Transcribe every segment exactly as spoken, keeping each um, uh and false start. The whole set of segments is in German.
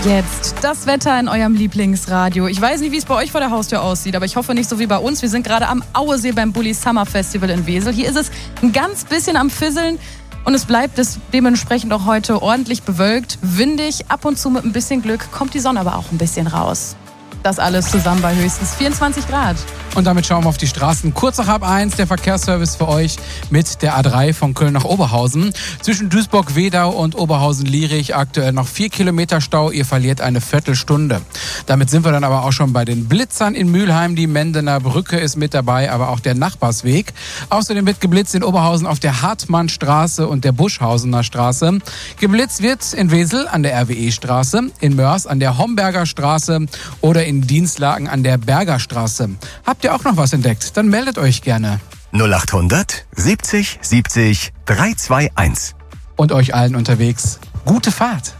Jetzt das Wetter in eurem Lieblingsradio. Ich weiß nicht, wie es bei euch vor der Haustür aussieht, aber ich hoffe nicht so wie bei uns. Wir sind gerade am Auesee beim Bulli Summer Festival in Wesel. Hier ist es ein ganz bisschen am Fisseln und es bleibt es dementsprechend auch heute ordentlich bewölkt, windig. Ab und zu mit ein bisschen Glück kommt die Sonne aber auch ein bisschen raus. Das alles zusammen bei höchstens vierundzwanzig Grad. Und damit schauen wir auf die Straßen. Kurz nach halb eins, der Verkehrsservice für euch mit der A drei von Köln nach Oberhausen. Zwischen Duisburg-Wedau und Oberhausen-Lierich aktuell noch vier Kilometer Stau. Ihr verliert eine Viertelstunde. Damit sind wir dann aber auch schon bei den Blitzern in Mülheim. Die Mendener Brücke ist mit dabei, aber auch der Nachbarsweg. Außerdem wird geblitzt in Oberhausen auf der Hartmannstraße und der Buschhausener Straße. Geblitzt wird in Wesel an der R W E-Straße, in Mörs an der Homberger Straße oder in Dienstlaken an der Berger Straße. Habt ihr auch noch was entdeckt? Dann meldet euch gerne. null achthundert siebzig siebzig dreihundertzweiundundzwanzig. Und euch allen unterwegs gute Fahrt.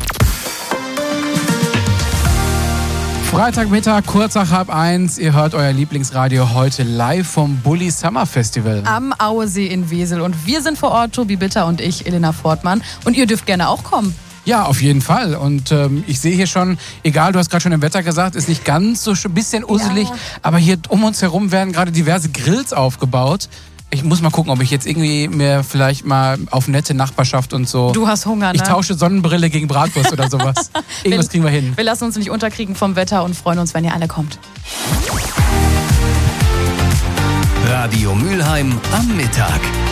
Freitagmittag, kurz nach halb eins. Ihr hört euer Lieblingsradio heute live vom Bulli Summer Festival. Am Auesee in Wesel. Und wir sind vor Ort, Tobi Bitter und ich, Elena Fortmann. Und ihr dürft gerne auch kommen. Ja, auf jeden Fall. Und ähm, ich sehe hier schon, egal, du hast gerade schon im Wetter gesagt, ist nicht ganz so ein bisschen uselig, ja. Aber hier um uns herum werden gerade diverse Grills aufgebaut. Ich muss mal gucken, ob ich jetzt irgendwie mir vielleicht mal auf nette Nachbarschaft und so... Du hast Hunger, ne? Ich tausche Sonnenbrille gegen Bratwurst oder sowas. Irgendwas kriegen wir hin. Wir lassen uns nicht unterkriegen vom Wetter und freuen uns, wenn ihr alle kommt. Radio Mülheim am Mittag.